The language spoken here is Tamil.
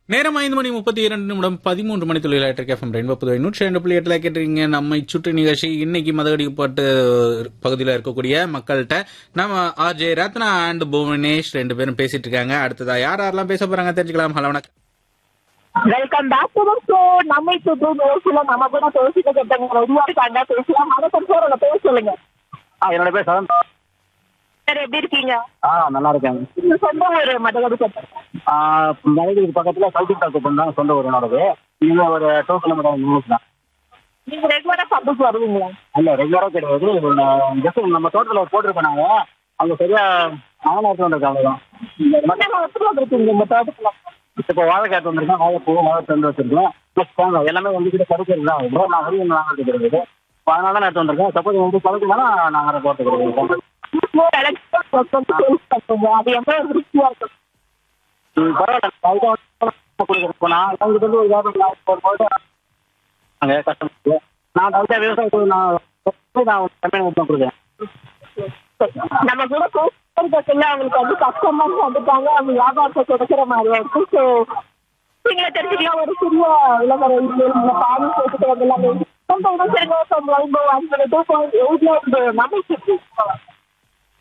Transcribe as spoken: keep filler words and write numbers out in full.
நேரம் ஐந்து மணி முப்பத்தி இரண்டு நிமிடம் பதிமூன்று மணி தொழிலாளர் எஃப்எம் ரெயின்போ புதுவை நூற்றி ரெண்டு புள்ளி எட்டுல கேட்டுறீங்க. நம்மை சுற்றி நிகழ்ச்சி இன்னைக்கு மதகடிப்பட்டு பகுதியில் இருக்கக்கூடிய மக்கள்கிட்ட நம்ம ஆர்ஜே ரத்னா அண்ட் புவனேஷ் ரெண்டு பேரும் பேசிட்டு இருக்காங்க. அடுத்ததா யார் யாரெல்லாம் பேச போறாங்க தெரிஞ்சுக்கலாம். ஹலோ, வணக்கம். Welcome back to the show. நம்மை சுற்றி நிகழ்ச்சியில நம்ம கூட பேசிட்டு கேட்டவங்க ரெடியா இருக்காங்க, பேசலாம். வணக்கம் சார், உங்க பேர் சொல்லுங்க. ஆ என்னோட பேர் சதன் சார், எப்படி இருக்கீங்க? ஆ நல்லா இருக்கேன். உங்க சொந்த ஊர் மதகடிப்பட்டு? மலைக்கு பக்கத்தில் சவுத்தில் தாக்கு தான் சொந்த ஊர் என்னோடது. இங்கே ஒரு டூ கிலோமீட்டர் நியூஸ் தான். நீங்க ரெகுலரா சப்ஜெக்ட் வருவீங்களா? இல்லை ரெகுலராக கிடையாது. ஜஸ்ட் நம்ம தோட்டத்தில் போட்டிருக்கோம். நாங்கள் அங்கே சரியாக ஆவணத்தில் வந்துருக்கு, அவ்வளோதான். என்ன வசதி வந்திருக்கீங்க இந்த தோட்டத்துல? இப்போ வாழைக்காட்டு வந்திருக்கேன், வாழைப்பூ வாழை தந்து வச்சிருக்கேன். ப்ளஸ் தேங்காய் எல்லாமே வந்து கிட்ட பறிக்கிறது தான் ஆகுது. நான் வெளியே வாங்கிட்டு கிடையாது. அதனால தான் எடுத்து வந்திருக்கேன். சப்போஸ் வந்து பழுக்குனாலும் நாங்கள் அதை போட்டு கிடையாது. அது எவ்வளவு திருப்தியா இருக்கும்? பரவாயில்ல, நான் அவங்ககிட்ட இருந்து ஒரு வியாபாரம் போட்டு அங்கே கஷ்டப்பட்டு நான் தவிர விவசாயத்துக்கு நான் நான் கம்பெனி கொடுக்குறேன். நம்ம கூட பேசுறதுக்குள்ள அவங்களுக்கு வந்து கஸ்டமர்ஸ் வந்துட்டாங்க, அவங்க வியாபாரத்தை கிடைக்கிற மாதிரி இருக்கு. ஸோ நீங்களே தெரிஞ்சுக்கலாம், ஒரு சிறிய விளம்பரம் பாதி சேர்த்துட்டு வந்து எல்லாமே நம்ம சுற்றி